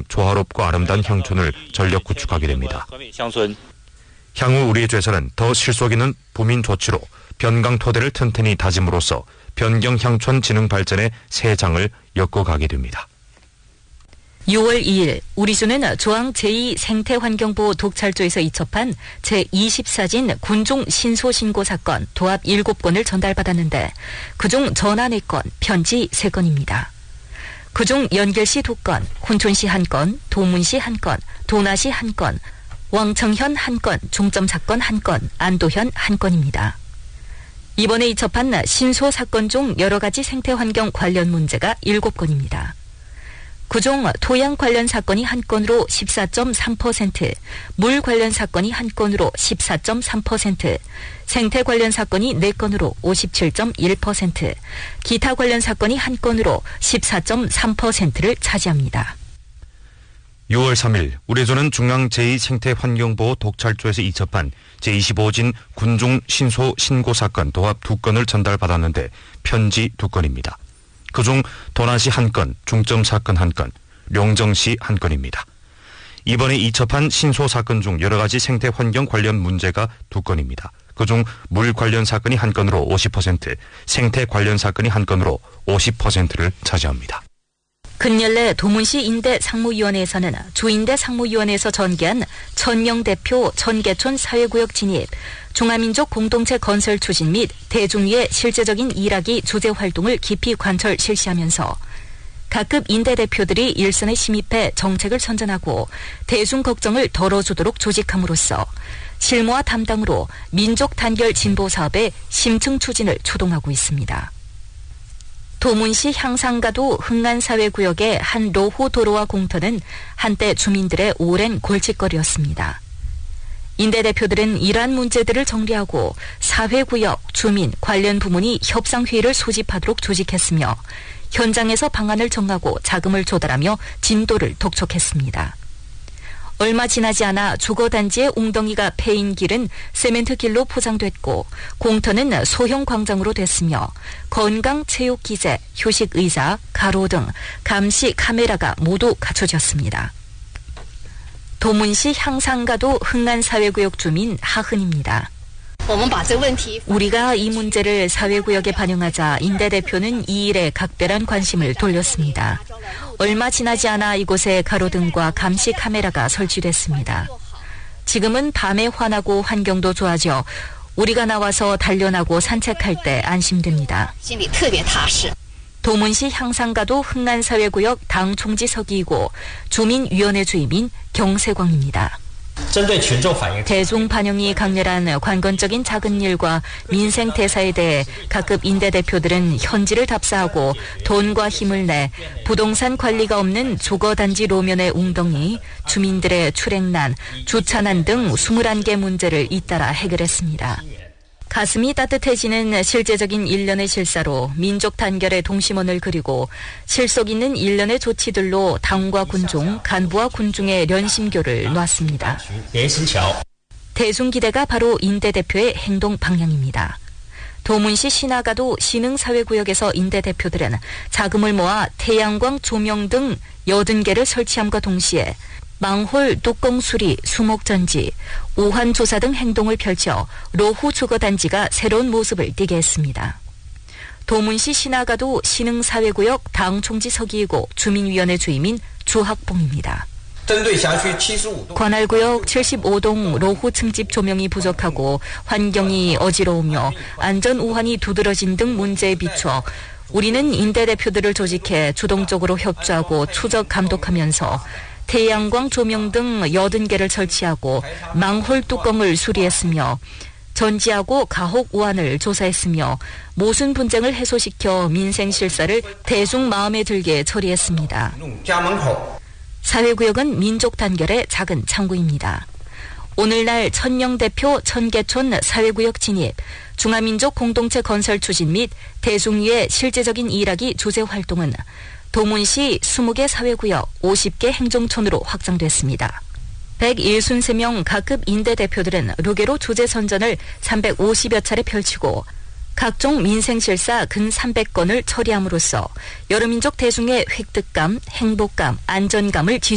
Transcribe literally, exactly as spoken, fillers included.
등 조화롭고 아름다운 향촌을 전력 구축하게 됩니다. 향후 우리의 죄사는 더 실속 있는 부민 조치로 변강 토대를 튼튼히 다짐으로써 변경 향촌 진흥 발전의 새 장을 엮어가게 됩니다. 유월 이일 우리주는 조항 제이 생태환경보호 독찰조에서 이첩한 제이십사 진 군중 신소 신고 사건 도합 일곱 건을 전달받았는데 그중 전화 네 건, 편지 세 건입니다. 그중 연결시 두 건, 혼촌시 한 건, 도문시 한 건, 도나시 한 건, 왕청현 한 건, 중점 사건 한 건, 안도현 한 건입니다. 이번에 이첩한 신소 사건 중 여러 가지 생태환경 관련 문제가 일곱 건입니다. 그중 토양 관련 사건이 한 건으로 십사 점 삼 퍼센트, 물 관련 사건이 한 건으로 십사 점 삼 퍼센트, 생태 관련 사건이 네 건으로 오십칠 점 일 퍼센트, 기타 관련 사건이 한 건으로 십사 점 삼 퍼센트를 차지합니다. 유월 삼일 우리조는 중앙 제이 생태환경보호 독찰조에서 이첩한 제이십오 진 군중 신소 신고 사건 도합 두 건을 전달받았는데 편지 두 건입니다. 그중 도나시 한 건, 중점 사건 한 건, 룡정시 한 건입니다. 이번에 이첩한 신소 사건 중 여러 가지 생태 환경 관련 문제가 두 건입니다. 그중 물 관련 사건이 한 건으로 오십 퍼센트, 생태 관련 사건이 한 건으로 오십 퍼센트를 차지합니다. 근연래 도문시 임대 상무위원회에서는 주임대 상무위원회에서 전개한 천명 대표 천개촌 사회구역 진입, 중화민족 공동체 건설 추진 및 대중위의 실제적인 일하기 조제 활동을 깊이 관철 실시하면서 각급 인대 대표들이 일선에 심입해 정책을 선전하고 대중 걱정을 덜어주도록 조직함으로써 실무와 담당으로 민족 단결 진보 사업의 심층 추진을 추동하고 있습니다. 도문시 향상가도 흥안사회구역의 한 로후 도로와 공터는 한때 주민들의 오랜 골칫거리였습니다. 인대 대표들은 이러한 문제들을 정리하고 사회구역, 주민, 관련 부문이 협상회의를 소집하도록 조직했으며 현장에서 방안을 정하고 자금을 조달하며 진도를 독촉했습니다. 얼마 지나지 않아 주거단지의 웅덩이가 패인 길은 세멘트 길로 포장됐고 공터는 소형 광장으로 됐으며 건강, 체육, 기재, 휴식 의자, 가로 등 감시 카메라가 모두 갖춰졌습니다. 도문시 향상가도 흥안사회구역 주민 하흔입니다. 우리가 이 문제를 사회구역에 반영하자 인대 대표는 이 일에 각별한 관심을 돌렸습니다. 얼마 지나지 않아 이곳에 가로등과 감시 카메라가 설치됐습니다. 지금은 밤에 환하고 환경도 좋아져 우리가 나와서 단련하고 산책할 때 안심됩니다. 도문시 향상가도 흥안사회구역 당 총지 서기이고 주민위원회 주임인 경세광입니다. 대중 반영이 강렬한 관건적인 작은 일과 민생 대사에 대해 각급 인대 대표들은 현지를 답사하고 돈과 힘을 내 부동산 관리가 없는 주거단지 로면의 웅덩이, 주민들의 출행난, 주차난 등 이십일 개 문제를 잇따라 해결했습니다. 가슴이 따뜻해지는 실제적인 일련의 실사로 민족 단결의 동심원을 그리고 실속 있는 일련의 조치들로 당과 군중, 간부와 군중의 연심교를 놨습니다. 대중 기대가 바로 인대 대표의 행동 방향입니다. 도문시 신화가도 신흥사회구역에서 인대 대표들은 자금을 모아 태양광 조명 등 여든 개를 설치함과 동시에 망홀 뚜껑 수리, 수목전지, 오환조사 등 행동을 펼쳐 로후 주거단지가 새로운 모습을 띠게 했습니다. 도문시 신화가도 신흥사회구역 당 총지 서기이고 주민위원회 주임인 주학봉입니다. 관할구역 칠십오 동 로후 층집 조명이 부족하고 환경이 어지러우며 안전 우환이 두드러진 등 문제에 비춰 우리는 인대 대표들을 조직해 주동적으로 협조하고 추적 감독하면서 태양광 조명 등 여든 개를 설치하고 망홀 뚜껑을 수리했으며 전지하고 가혹 우환을 조사했으며 모순 분쟁을 해소시켜 민생 실사를 대중 마음에 들게 처리했습니다. 사회구역은 민족 단결의 작은 창구입니다. 오늘날 천명 대표 천개촌 사회구역 진입, 중화민족 공동체 건설 추진 및 대중위의 실제적인 일하기 조제 활동은 도문시 이십 개 사회구역 오십 개 행정촌으로 확장됐습니다. 백칠십삼 명 각급 인대 대표들은 루게로 조제 선전을 삼백오십여 차례 펼치고 각종 민생실사 근 삼백 건을 처리함으로써 여러 민족 대중의 획득감, 행복감, 안전감을 지속